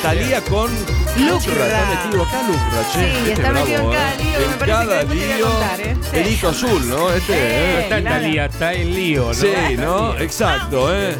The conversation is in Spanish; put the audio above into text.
Talía con Lucra. Está metido acá Lucra, che. Sí, está bravo, metido en cada lío, me En parece cada que después te voy a lío. contar, Sí. El hito azul, ¿no? No está en claro. Talía, está en lío, ¿no? Sí, ¿no? Exacto,